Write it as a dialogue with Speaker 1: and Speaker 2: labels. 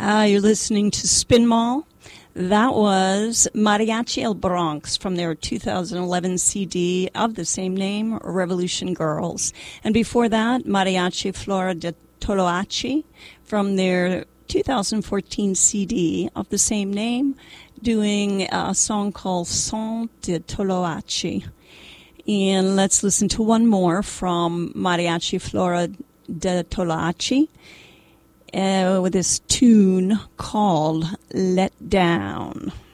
Speaker 1: You're listening to Spin Mall. That was Mariachi El Bronx from their 2011 CD of the same name, Revolution Girls. And before that, Mariachi Flora de Toloache from their 2014 CD of the same name, doing a song called Son de Toloache. And let's listen to one more from Mariachi Flora de Toloache with this tune called Let Down.